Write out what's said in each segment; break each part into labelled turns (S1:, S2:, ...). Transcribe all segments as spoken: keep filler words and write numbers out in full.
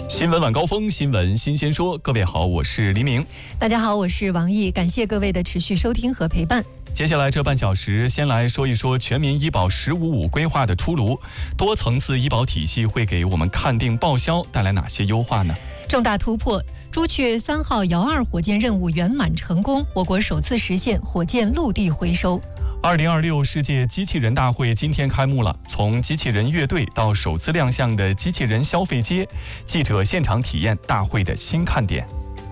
S1: 新闻晚高峰，新闻新鲜说。各位好，我是黎明。
S2: 大家好，我是王毅。感谢各位的持续收听和陪伴。
S1: 接下来这半小时，先来说一说全民医保“十五五”规划的出炉。多层次医保体系会给我们看病报销带来哪些优化呢？
S2: 重大突破，朱雀三号遥二火箭任务圆满成功，我国首次实现火箭陆地回收。
S1: 二零二六世界机器人大会今天开幕了，从机器人乐队到首次亮相的机器人消费街，记者现场体验大会的新看点。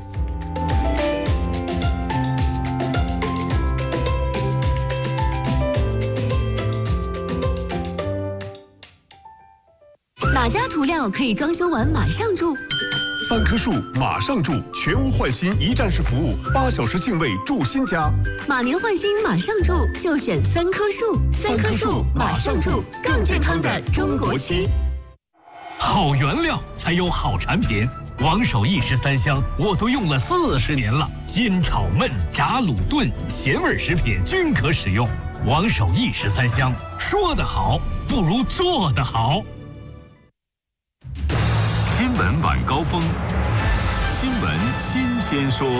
S3: 哪家涂料可以装修完马上住？
S4: 三棵树马上住，全屋换新一站式服务，八小时净位住新家。
S3: 马年换新马上住，就选三棵树。三棵树马上住，更健康的中国区。
S5: 好原料才有好产品，王守义十三香我都用了四十年了，煎炒焖炸卤炖咸味食品均可使用。王守义十三香，说得好不如做得好。
S4: 新闻晚高峰，新闻新鲜说。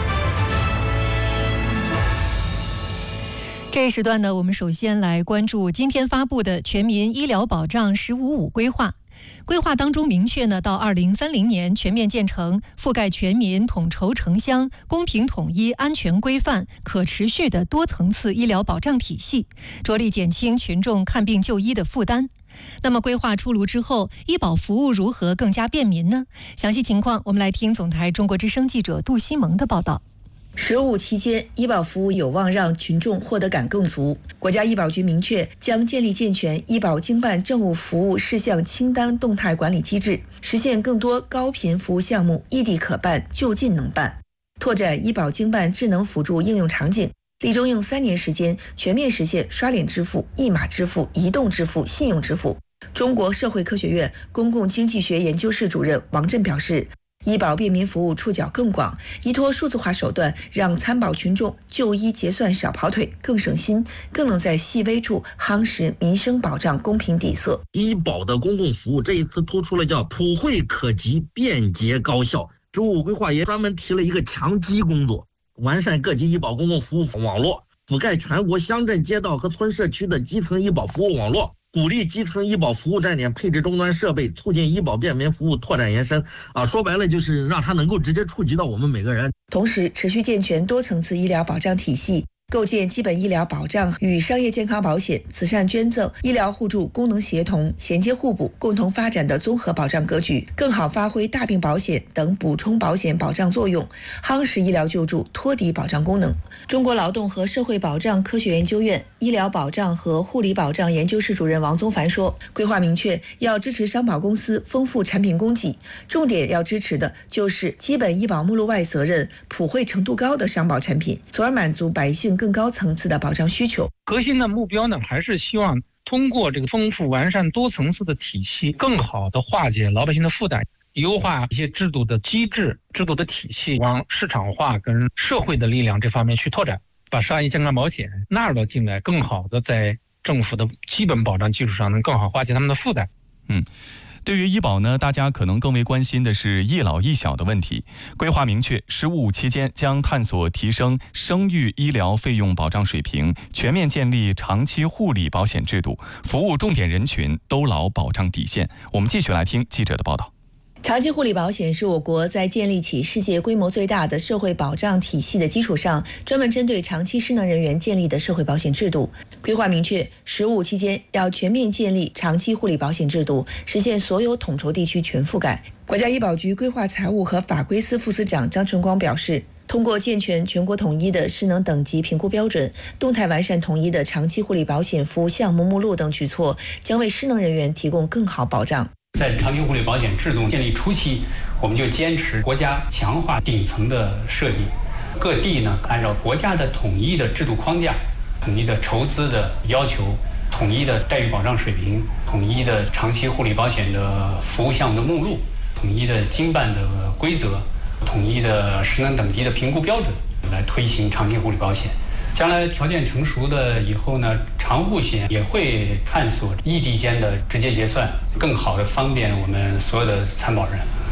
S2: 这一时段呢，我们首先来关注今天发布的全民医疗保障“十五五”规划。规划当中明确呢，到二零三零年全面建成覆盖全民、统筹城乡、公平统一、安全规范、可持续的多层次医疗保障体系，着力减轻群众看病就医的负担。那么规划出炉之后，医保服务如何更加便民呢？详细情况我们来听总台中国之声记者杜西蒙的报道。
S6: 十五期间，医保服务有望让群众获得感更足。国家医保局明确，将建立健全医保经办政务服务事项清单动态管理机制，实现更多高频服务项目异地可办、就近能办，拓展医保经办智能辅助应用场景，力争用三年时间全面实现刷脸支付、一码支付、移动支付、信用支付。中国社会科学院公共经济学研究室主任王震表示，医保便民服务触角更广，依托数字化手段，让参保群众就医结算少跑腿，更省心，更能在细微处夯实民生保障公平底色。
S7: 医保的公共服务这一次突出了叫普惠可及、便捷高效。十五五规划也专门提了一个强基工作，完善各级医保公共服务网络，覆盖全国乡镇街道和村社区的基层医保服务网络，鼓励基层医保服务站点配置终端设备，促进医保便民服务拓展延伸。啊，说白了就是让它能够直接触及到我们每个人。
S6: 同时，持续健全多层次医疗保障体系，构建基本医疗保障与商业健康保险、慈善捐赠、医疗互助功能协同、衔接互补、共同发展的综合保障格局，更好发挥大病保险等补充保险保障作用，夯实医疗救助托底保障功能。中国劳动和社会保障科学研究院医疗保障和护理保障研究室主任王宗凡说，规划明确要支持商保公司丰富产品供给，重点要支持的就是基本医保目录外责任普惠程度高的商保产品，从而满足百姓更高层次的保障需求。
S8: 核心的目标呢，还是希望通过这个丰富完善多层次的体系，更好的化解老百姓的负担，优化一些制度的机制、制度的体系，往市场化跟社会的力量这方面去拓展，把商业健康保险纳入到进来，更好的在政府的基本保障基础上，能更好化解他们的负担。
S1: 嗯。对于医保呢，大家可能更为关心的是一老一小的问题。规划明确，“十五五”期间将探索提升生育医疗费用保障水平，全面建立长期护理保险制度，服务重点人群，兜牢保障底线。我们继续来听记者的报道。
S6: 长期护理保险是我国在建立起世界规模最大的社会保障体系的基础上，专门针对长期失能人员建立的社会保险制度。规划明确，“十五五”期间要全面建立长期护理保险制度，实现所有统筹地区全覆盖。国家医保局规划财务和法规司副司长张春光表示，通过健全全国统一的失能等级评估标准，动态完善统一的长期护理保险服务项目目录等举措，将为失能人员提供更好保障。
S9: 在长期护理保险制度建立初期，我们就坚持国家强化顶层的设计，各地呢按照国家的统一的制度框架、统一的筹资的要求、统一的待遇保障水平、统一的长期护理保险的服务项目的目录、统一的经办的规则、统一的失能等级的评估标准，来推行长期护理保险。将来条件成熟的以后呢，长护险也会探索异地间的直接结算，更好的方便我们所有的参保人。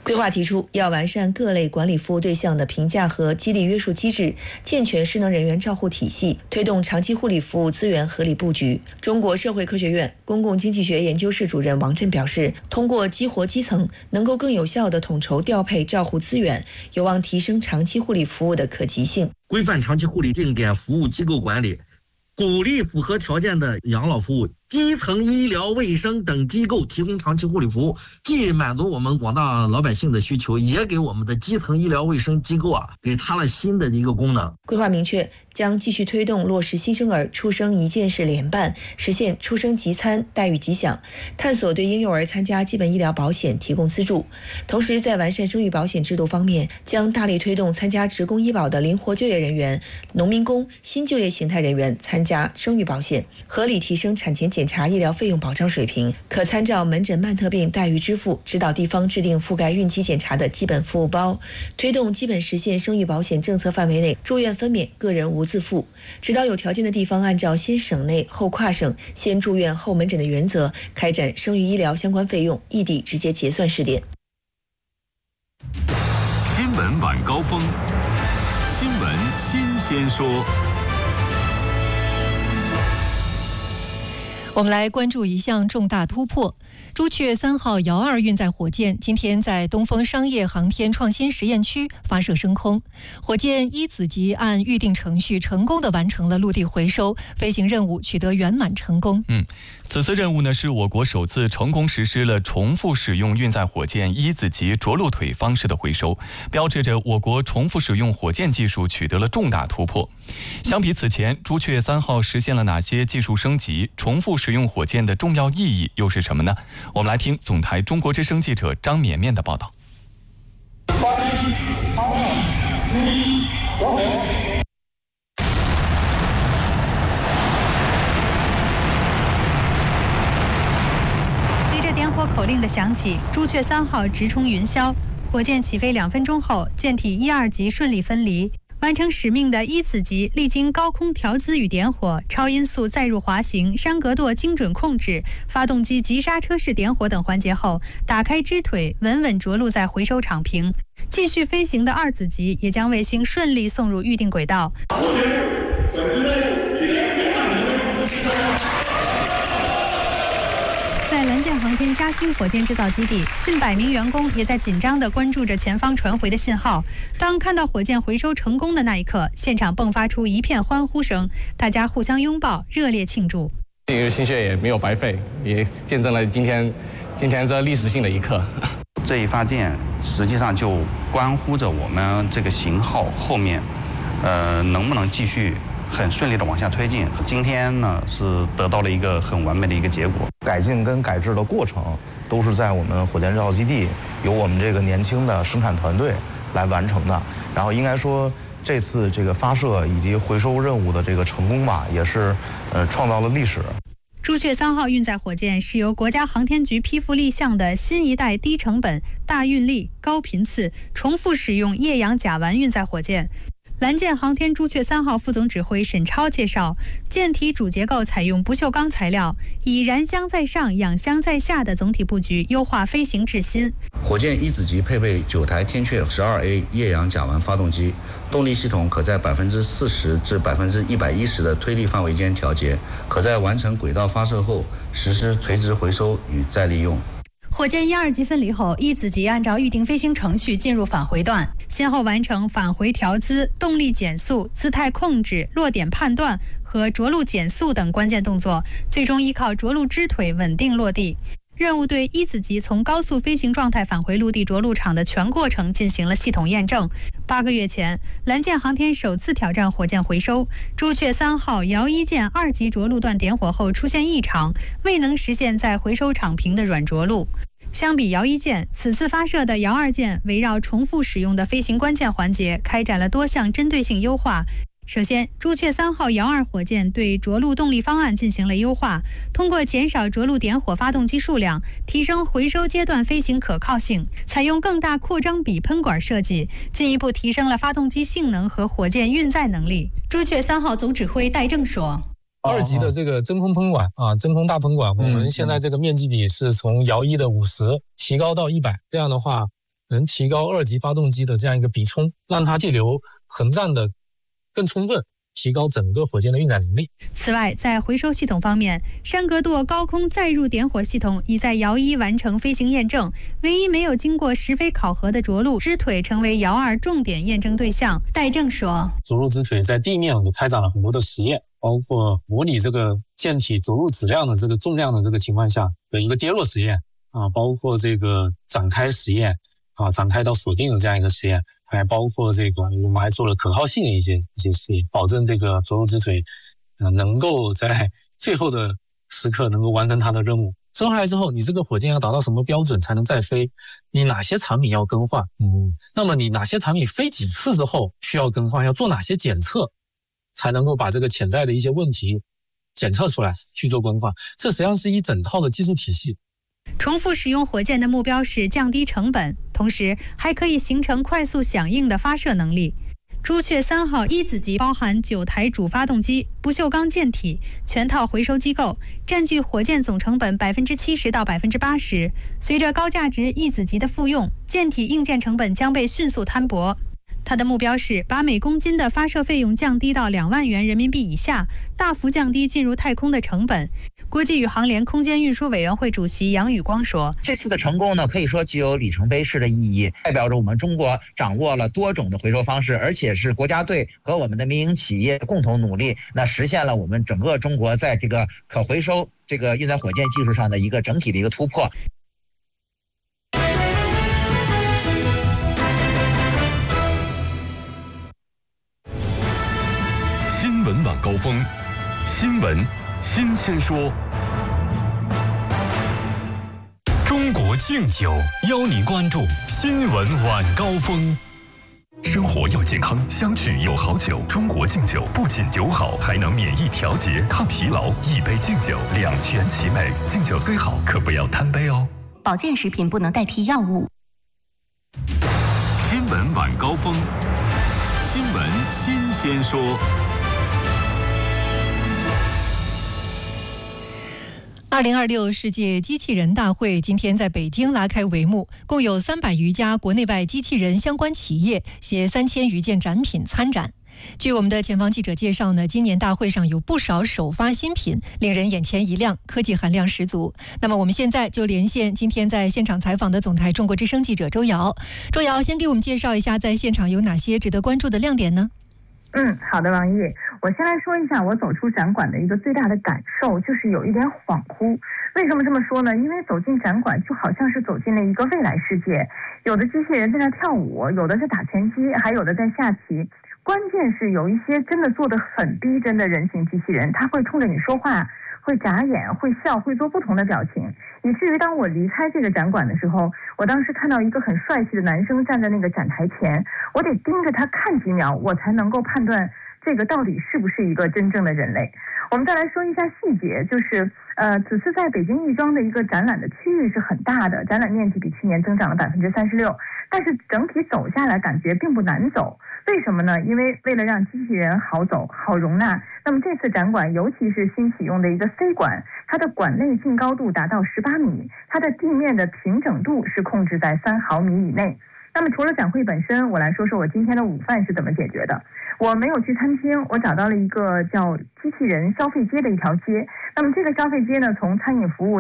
S6: 规划提出，要完善各类管理服务对象的评价和激励约束机制，健全失能人员照护体系，推动长期护理服务资源合理布局。中国社会科学院公共经济学研究室主任王震表示，通过激活基层，能够更有效地统筹调配照护资源，有望提升长期护理服务的可及性。
S7: 规范长期护理定点服务机构管理，鼓励符合条件的养老服务基层医疗卫生等机构提供长期护理服务，既满足我们广大老百姓的需求，也给我们的基层医疗卫生机构啊，给它了新的一个功能。
S6: 规划明确，将继续推动落实新生儿出生一件事联办，实现出生即参、待遇即享，探索对婴幼儿参加基本医疗保险提供资助。同时，在完善生育保险制度方面，将大力推动参加职工医保的灵活就业人员、农民工、新就业形态人员参加生育保险，合理提升产前检查医疗费用保障水平，可参照门诊慢特病待遇支付，指导地方制定覆盖孕期检查的基本服务包，推动基本实现生育保险政策范围内住院分娩，个人无自付，指导有条件的地方按照先省内后跨省、先住院后门诊的原则，开展生育医疗相关费用异地直接结算试点。
S4: 新闻晚高峰，新闻新鲜说。
S2: 我们来关注一项重大突破。朱雀三号遥二运载火箭今天在东风商业航天创新实验区发射升空，火箭一子级按预定程序成功地完成了陆地回收，飞行任务取得圆满成功。
S1: 嗯，此次任务呢是我国首次成功实施了重复使用运载火箭一子级着陆腿方式的回收，标志着我国重复使用火箭技术取得了重大突破。相比此前，朱雀三号实现了哪些技术升级？重复使用火箭的重要意义又是什么呢？我们来听总台中国之声记者张绵绵的报道。
S10: 随着点火口令的响起，朱雀三号直冲云霄，火箭起飞两分钟后，舰体一二级顺利分离。完成使命的一子级历经高空调姿与点火、超音速载入滑行、山格舵精准控制、发动机急刹车式点火等环节后，打开支腿，稳稳着陆在回收场坪。继续飞行的二子级也将卫星顺利送入预定轨道。在蓝箭航天嘉兴火箭制造基地，近百名员工也在紧张地关注着前方传回的信号。当看到火箭回收成功的那一刻，现场迸发出一片欢呼声，大家互相拥抱，热烈庆祝。
S11: 这个心血也没有白费，也见证了今天今天这历史性的一刻。
S12: 这一发箭实际上就关乎着我们这个型号后面，呃，能不能继续很顺利的往下推进。今天呢是得到了一个很完美的一个结果。
S13: 改进跟改制的过程都是在我们火箭制造基地由我们这个年轻的生产团队来完成的。然后应该说这次这个发射以及回收任务的这个成功吧，也是呃创造了历史。
S10: 朱雀三号运载火箭是由国家航天局批复立项的新一代低成本、大运力、高频次、重复使用液氧甲烷运载火箭。蓝箭航天朱雀三号副总指挥沈超介绍，舰体主结构采用不锈钢材料，以燃箱在上、氧箱在下的总体布局优化飞行质心。
S14: 火箭一子级配备九台天阙 十二 A 液氧甲烷发动机，动力系统可在百分之四十至百分之一百一十的推力范围间调节，可在完成轨道发射后实施垂直回收与再利用。
S10: 火箭一二级分离后，一子级按照预定飞行程序进入返回段，先后完成返回调姿、动力减速、姿态控制、落点判断和着陆减速等关键动作，最终依靠着陆支腿稳定落地。任务对一子级从高速飞行状态返回陆地着陆场的全过程进行了系统验证。八个月前，蓝箭航天首次挑战火箭回收，朱雀三号遥一舰二级着陆段点火后出现异常，未能实现在回收场坪的软着陆。相比遥一舰，此次发射的遥二舰围绕重复使用的飞行关键环节开展了多项针对性优化。首先，朱雀三号遥二火箭对着陆动力方案进行了优化，通过减少着陆点火发动机数量，提升回收阶段飞行可靠性，采用更大扩张比喷管设计，进一步提升了发动机性能和火箭运载能力。朱雀三号总指挥戴正说，
S15: 二级的这个真空喷管啊，真空大喷管，我们现在这个面积比是从遥一的五十提高到一百，这样的话能提高二级发动机的这样一个比冲，让它气流横站的更充分，提高整个火箭的运载能力。
S10: 此外，在回收系统方面，山格舵高空载入点火系统已在遥一完成飞行验证，唯一没有经过实飞考核的着陆支腿成为遥二重点验证对象。戴正说，
S15: 着陆支腿在地面也开展了很多的实验，包括模拟这个舰体着陆质量的这个重量的这个情况下的一个跌落实验啊，包括这个展开实验啊，展开到锁定的这样一个实验，还包括这个我们还做了可靠性的一些一些实验，保证这个着陆支腿呃能够在最后的时刻能够完成它的任务。收回来之后，你这个火箭要达到什么标准才能再飞？你哪些产品要更换？嗯，那么你哪些产品飞几次之后需要更换？要做哪些检测，才能够把这个潜在的一些问题检测出来去做更换？这实际上是一整套的技术体系。
S10: 重复使用火箭的目标是降低成本，同时还可以形成快速响应的发射能力。朱雀三号一子级包含九台主发动机、不锈钢舰体、全套回收机构，占据火箭总成本百分之七十到百分之八十。随着高价值一子级的复用，舰体硬件成本将被迅速摊薄。它的目标是把每公斤的发射费用降低到两万元人民币以下，大幅降低进入太空的成本。国际宇航联空间运输委员会主席杨宇光说，
S16: 这次的成功呢，可以说具有里程碑式的意义，代表着我们中国掌握了多种的回收方式，而且是国家队和我们的民营企业共同努力，那实现了我们整个中国在这个可回收这个运载火箭技术上的一个整体的一个突破。
S4: 新闻晚高峰，新闻新鲜说。中国敬酒邀您关注新闻晚高峰。生活要健康，相聚有好酒。中国敬酒不仅酒好，还能免疫调节、抗疲劳。一杯敬酒，两全其美。敬酒虽好，可不要贪杯哦。
S3: 保健食品不能代替药物。
S4: 新闻晚高峰，新闻新鲜说。
S2: 二零二六世界机器人大会今天在北京拉开帷幕，共有三百余家国内外机器人相关企业携三千余件展品参展。据我们的前方记者介绍呢，今年大会上有不少首发新品，令人眼前一亮，科技含量十足。那么我们现在就连线今天在现场采访的总台中国之声记者周瑶。周瑶，先给我们介绍一下在现场有哪些值得关注的亮点呢？
S17: 嗯，好的，王毅，我先来说一下我走出展馆的一个最大的感受，就是有一点恍惚。为什么这么说呢？因为走进展馆就好像是走进了一个未来世界，有的机器人在那跳舞，有的在打拳击，还有的在下棋。关键是有一些真的做得很逼真的人形机器人，他会冲着你说话，会眨眼，会笑，会做不同的表情，以至于当我离开这个展馆的时候，我当时看到一个很帅气的男生站在那个展台前，我得盯着他看几秒，我才能够判断这个到底是不是一个真正的人类。我们再来说一下细节，就是呃，此次在北京亦庄的一个展览的区域是很大的，展览面积比去年增长了百分之三十六，但是整体走下来感觉并不难走。为什么呢？因为为了让机器人好走、好容纳，那么这次展馆尤其是新启用的一个 C 馆，它的馆内净高度达到十八米，它的地面的平整度是控制在三毫米以内。那么除了展会本身，我来说说我今天的午饭是怎么解决的。我没有去餐厅，我找到了一个叫机器人消费街的一条街。那么这个消费街呢，从餐饮服务